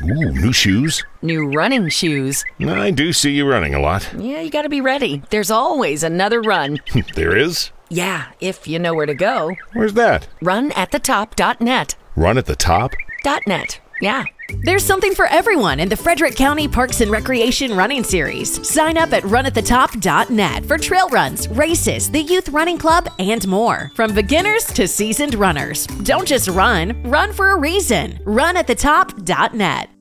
Ooh, new shoes? New running shoes. I do see you running a lot. Yeah, you gotta be ready. There's always another run. There is? Yeah, if you know where to go. Where's that? Runathetop.net. Run at the top? .net. Yeah. There's something for everyone in the Frederick County Parks and Recreation Running Series. Sign up at runathetop.net for trail runs, races, the Youth Running Club, and more. From beginners to seasoned runners. Don't just run for a reason. Runathetop.net.